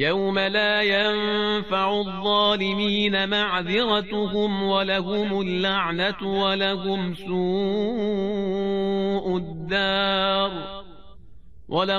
يوم لا ينفع الظالمين معذرتهم ولهم اللعنة ولهم سوء الدار.